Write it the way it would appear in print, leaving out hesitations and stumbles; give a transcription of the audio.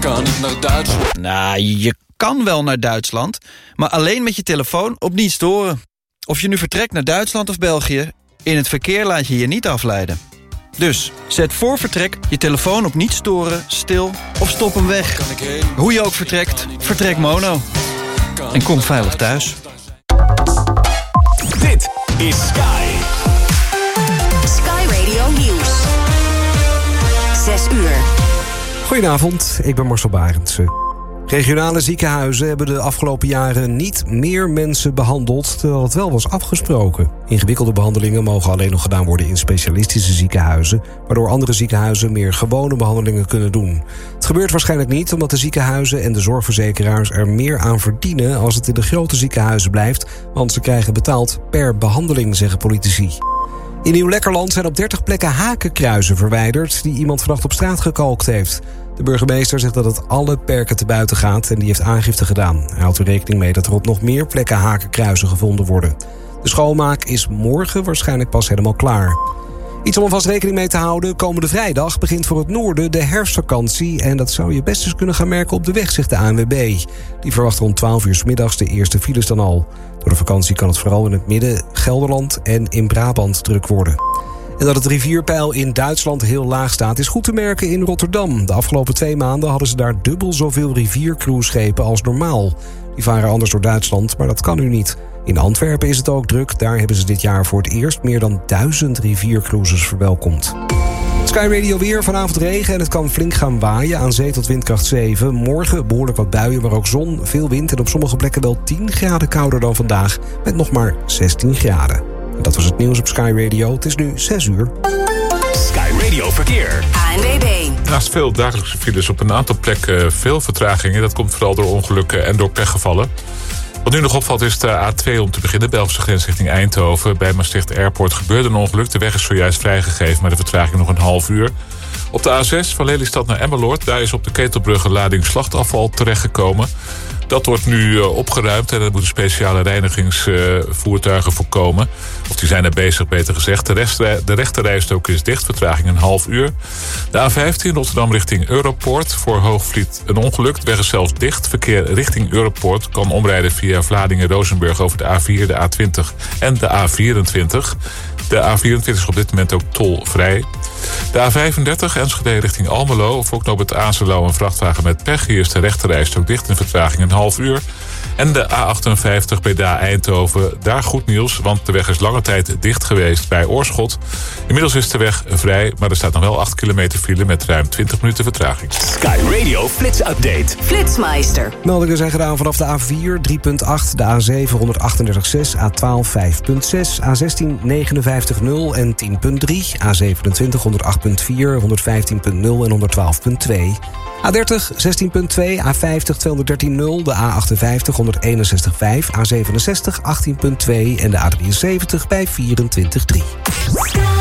kan niet naar Duitsland. Nou, je kan wel naar Duitsland, maar alleen met je telefoon op niet storen. Of je nu vertrekt naar Duitsland of België, in het verkeer laat je je niet afleiden. Dus zet voor vertrek je telefoon op niet storen, stil of stop hem weg. Hoe je ook vertrekt, vertrek Mono. En kom veilig thuis. Dit is Sky. Sky Radio Nieuws. 6 uur. Goedenavond, ik ben Marcel Barendse. Regionale ziekenhuizen hebben de afgelopen jaren niet meer mensen behandeld, terwijl het wel was afgesproken. Ingewikkelde behandelingen mogen alleen nog gedaan worden in specialistische ziekenhuizen, waardoor andere ziekenhuizen meer gewone behandelingen kunnen doen. Het gebeurt waarschijnlijk niet omdat de ziekenhuizen en de zorgverzekeraars er meer aan verdienen als het in de grote ziekenhuizen blijft, want ze krijgen betaald per behandeling, zeggen politici. In Nieuw-Lekkerland zijn op 30 plekken hakenkruizen verwijderd die iemand vannacht op straat gekalkt heeft. De burgemeester zegt dat het alle perken te buiten gaat en die heeft aangifte gedaan. Hij houdt er rekening mee dat er op nog meer plekken hakenkruizen gevonden worden. De schoonmaak is morgen waarschijnlijk pas helemaal klaar. Iets om alvast rekening mee te houden. Komende vrijdag begint voor het noorden de herfstvakantie. En dat zou je best eens kunnen gaan merken op de weg, zegt de ANWB. Die verwacht rond 12 uur 's middags de eerste files dan al. Door de vakantie kan het vooral in het midden, Gelderland en in Brabant druk worden. En dat het rivierpeil in Duitsland heel laag staat is goed te merken in Rotterdam. De afgelopen 2 maanden hadden ze daar dubbel zoveel riviercruiseschepen als normaal. Die varen anders door Duitsland, maar dat kan nu niet. In Antwerpen is het ook druk. Daar hebben ze dit jaar voor het eerst meer dan 1000 riviercruises verwelkomd. Sky Radio weer, vanavond regen en het kan flink gaan waaien. Aan zee tot windkracht 7. Morgen behoorlijk wat buien, maar ook zon, veel wind en op sommige plekken wel 10 graden kouder dan vandaag, met nog maar 16 graden. En dat was het nieuws op Sky Radio. Het is nu 6 uur. Sky Radio Verkeer. ANWB. Naast veel dagelijkse files op een aantal plekken veel vertragingen. Dat komt vooral door ongelukken en door pechgevallen. Wat nu nog opvalt is de A2 om te beginnen. Belgische grens richting Eindhoven. Bij Maastricht Airport gebeurde een ongeluk. De weg is zojuist vrijgegeven, maar de vertraging nog een half uur. Op de A6 van Lelystad naar Emmeloord. Daar is op de Ketelbrug een lading slachtafval terechtgekomen. Dat wordt nu opgeruimd en er moeten speciale reinigingsvoertuigen voorkomen. Of die zijn er bezig, beter gezegd. De rechterrijstrook is dicht, vertraging een half uur. De A15 Rotterdam richting Europoort. Voor Hoogvliet een ongeluk. De weg is zelfs dicht. Verkeer richting Europoort kan omrijden via Vlaardingen-Rozenburg over de A4, de A20 en de A24. De A24 is op dit moment ook tolvrij. De A35 Enschede richting Almelo. Voor knooppunt Azelo een vrachtwagen met pech. Hier is de rechterrijstrook dicht in vertraging een half uur. En de A58 bij Da Eindhoven. Daar goed nieuws, want de weg is lange tijd dicht geweest bij Oorschot. Inmiddels is de weg vrij, maar er staat nog wel 8 kilometer file met ruim 20 minuten vertraging. Sky Radio Flits Update. Flitsmeister. Meldingen zijn gedaan vanaf de A4 3.8, de A7 138.6, A12 5.6, A16 59.0 en 10.3, A27 108.4, 115.0 en 112.2. A30 16.2, A50 213.0, de A58 161.5, A67 18.2 en de A73 bij 24.3.